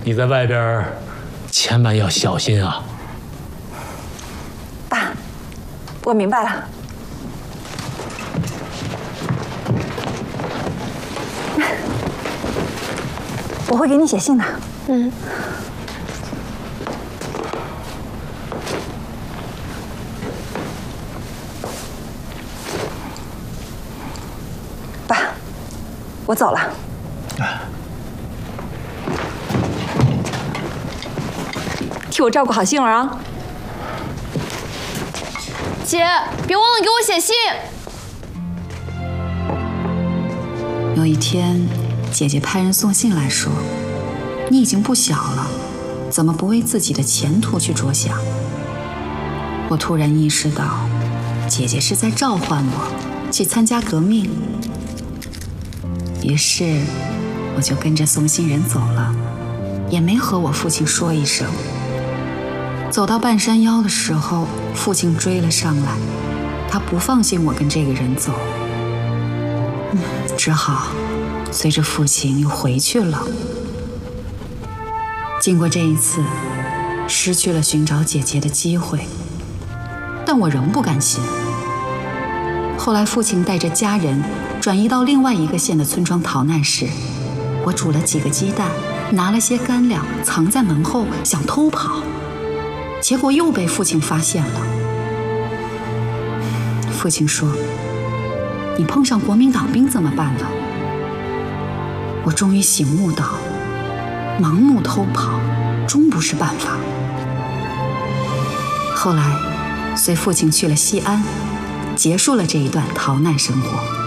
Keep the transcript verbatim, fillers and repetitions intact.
你在外边千万要小心啊！ 爸，我明白了。我会给你写信的。嗯。爸，我走了。替我照顾好杏儿啊！ 姐，别忘了给我写信。 有一天，姐姐派人送信来说：“你已经不小了，怎么不为自己的前途去着想？”我突然意识到，姐姐是在召唤我去参加革命。于是，我就跟着送信人走了，也没和我父亲说一声。走到半山腰的时候，父亲追了上来，他不放心我跟这个人走，嗯，只好随着父亲又回去了。经过这一次，失去了寻找姐姐的机会，但我仍不甘心。后来父亲带着家人转移到另外一个县的村庄逃难时，我煮了几个鸡蛋，拿了些干粮藏在门后，想偷跑，结果又被父亲发现了。父亲说：“你碰上国民党兵怎么办呢？”我终于醒悟到，盲目偷跑终不是办法。后来，随父亲去了西安，结束了这一段逃难生活。